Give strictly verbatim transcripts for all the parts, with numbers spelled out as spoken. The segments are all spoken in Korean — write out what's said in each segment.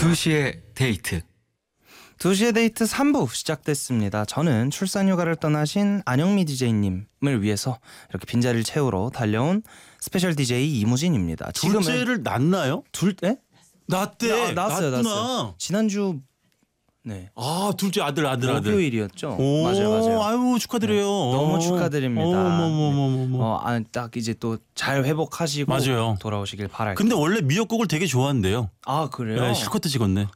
두 시의 데이트. 두 시의 데이트 삼 부 시작됐습니다. 저는 출산휴가를 떠나신 안영미 디제이님을 위해서 이렇게 빈자리를 채우러 달려온 스페셜 디제이 이무진입니다. 지금은 둘째를 낳나요? 둘 때? 낳대. 나, 낳았어요, 낳았구나. 낳았어요. 지난주 네. 아 둘째 아들 아들 아들. 목요일이었죠. 오, 맞아요, 맞아요. 아유 축하드려요. 네, 너무 축하드립니다. 어머머머머머. 어, 아, 딱 이제 또 잘 회복하시고 맞아요. 돌아오시길 바랄게요. 근데 원래 미역국을 되게 좋아한대요. 아 그래요? 네, 실컷 드시겠네.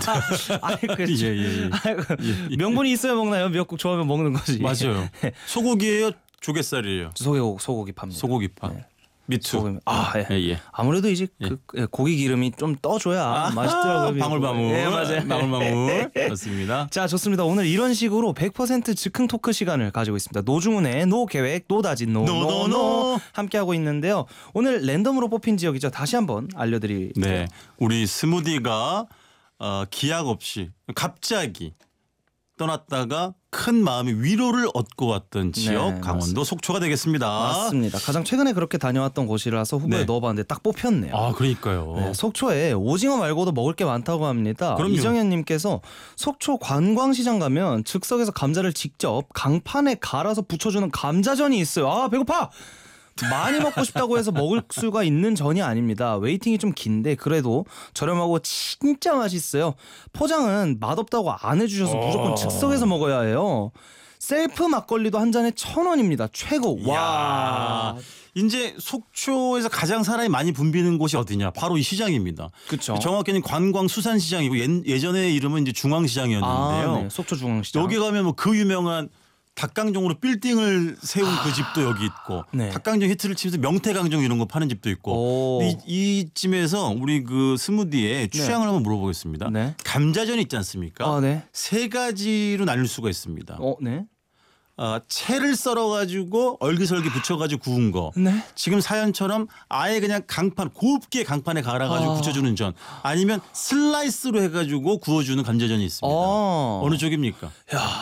아이고, 예, 예, 예. 아이고, 예, 예. 명분이 있어야 먹나요? 미역국 좋아하면 먹는 거지. 맞아요. 소고기예요, 조갯살이에요. 소고기 소고기 팝니다. 소고기파. 네. 미투. 소고기. 아, 예. 예, 예. 아무래도 이제 그 예, 고기 기름이 좀 떠줘야 아, 맛있더라고요. 방울방울. 예, 맞아요. 방울방울. 맞습니다. 자, 좋습니다. 오늘 이런 식으로 백 퍼센트 즉흥 토크 시간을 가지고 있습니다. 노중훈의 노 계획, 노 다진, 노, 노, 노, 노 함께하고 있는데요. 오늘 랜덤으로 뽑힌 지역이죠. 다시 한번 알려드릴게요. 네, 우리 스무디가 어, 기약 없이 갑자기 떠났다가 큰 마음의 위로를 얻고 왔던 지역 네, 강원도 맞습니다. 속초가 되겠습니다. 맞습니다. 가장 최근에 그렇게 다녀왔던 곳이라서 후보에 네. 넣어봤는데 딱 뽑혔네요. 아, 그러니까요. 네, 속초에 오징어 말고도 먹을 게 많다고 합니다. 그럼요. 이정현님께서 속초 관광시장 가면 즉석에서 감자를 직접 강판에 갈아서 부쳐주는 감자전이 있어요. 아 배고파! 많이 먹고 싶다고 해서 먹을 수가 있는 전이 아닙니다. 웨이팅이 좀 긴데 그래도 저렴하고 진짜 맛있어요. 포장은 맛없다고 안 해주셔서 무조건 즉석에서 먹어야 해요. 셀프 막걸리도 한 잔에 천 원입니다. 최고. 와. 와. 이제 속초에서 가장 사람이 많이 붐비는 곳이 어디냐? 바로 이 시장입니다. 그쵸. 정확히는 관광수산시장이고 예, 예전의 이름은 이제 중앙시장이었는데요. 아, 네. 속초 중앙시장. 여기 가면 뭐 그 유명한 닭강정으로 빌딩을 세운 그 집도 여기 있고 네. 닭강정 히트를 치면서 명태강정 이런 거 파는 집도 있고 오. 이, 이쯤에서 우리 그 스무디의 취향을 한번 물어보겠습니다. 네. 감자전 있지 않습니까? 아, 네. 세 가지로 나눌 수가 있습니다. 어, 네. 아, 채를 썰어가지고 얼기설기 붙여가지고 구운 거. 네. 지금 사연처럼 아예 그냥 강판 곱게 강판에 갈아가지고 아. 붙여주는 전. 아니면 슬라이스로 해가지고 구워주는 감자전이 있습니다. 아. 어느 쪽입니까? 야.